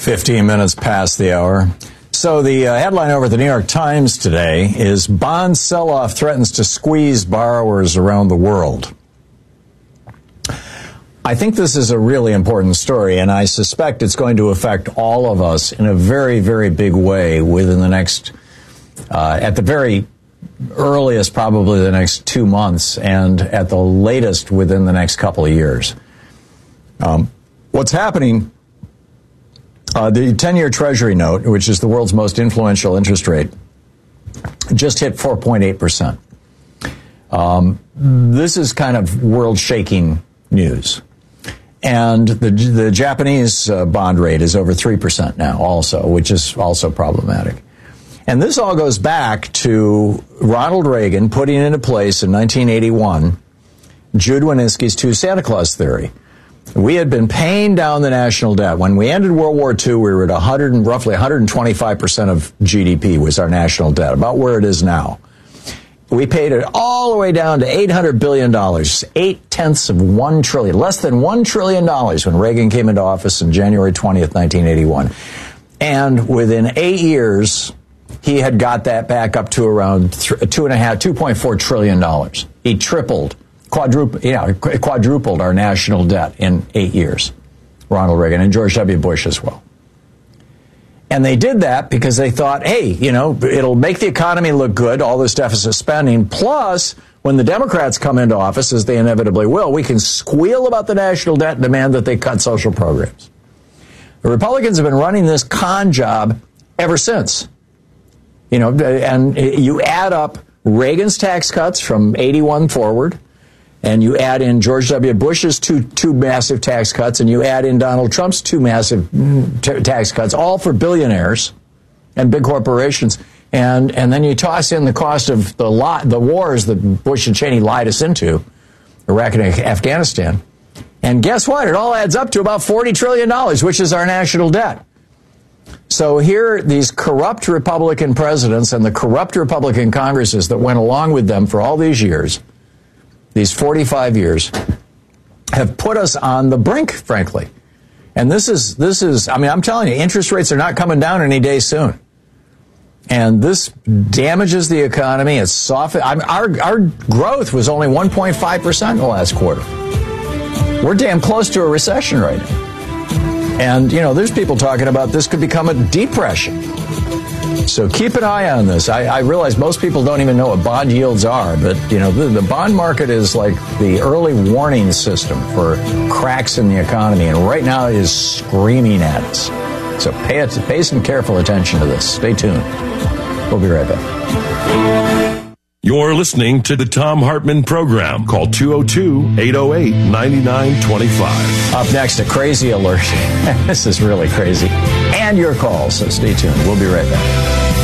15 minutes past the hour. So the headline over at the New York Times today is bond sell-off threatens to squeeze borrowers around the world. I think this is a really important story, and I suspect it's going to affect all of us in a very, very big way within the next, at the very earliest, probably the next 2 months, and at the latest within the next couple of years. What's happening, the 10-year Treasury note, which is the world's most influential interest rate, just hit 4.8%. This is kind of world-shaking news. And the Japanese bond rate is over 3% now also, which is also problematic. And this all goes back to Ronald Reagan putting into place in 1981 Jude Wanniski's two Santa Claus theory. We had been paying down the national debt. When we ended World War II, we were at roughly 125% of GDP was our national debt, about where it is now. We paid it all the way down to $800 billion, 0.8 trillion, less than $1 trillion when Reagan came into office on January 20th, 1981. And within 8 years, he had got that back up to around $2.4 trillion. He quadrupled our national debt in 8 years, Ronald Reagan, and George W. Bush as well. And they did that because they thought, hey, it'll make the economy look good, all this deficit spending. Plus, when the Democrats come into office, as they inevitably will, we can squeal about the national debt and demand that they cut social programs. The Republicans have been running this con job ever since. And you add up Reagan's tax cuts from 81 forward, and you add in George W. Bush's two massive tax cuts, and you add in Donald Trump's two massive tax cuts, all for billionaires and big corporations, and then you toss in the cost of the wars that Bush and Cheney lied us into, Iraq and Afghanistan, and guess what? It all adds up to about $40 trillion, which is our national debt. So here, these corrupt Republican presidents and the corrupt Republican Congresses that went along with them for all these years, these 45 years, have put us on the brink, frankly. And this is, I'm telling you, interest rates are not coming down any day soon. And this damages the economy. It's soft. Our growth was only 1.5% in the last quarter. We're damn close to a recession right now. And, there's people talking about this could become a depression. So keep an eye on this. I realize most people don't even know what bond yields are, but, the bond market is like the early warning system for cracks in the economy, and right now it is screaming at us. So pay some careful attention to this. Stay tuned. We'll be right back. You're listening to the Thom Hartmann Program. Call 202-808-9925. Up next, a crazy alert. This is really crazy. And your calls, so stay tuned. We'll be right back.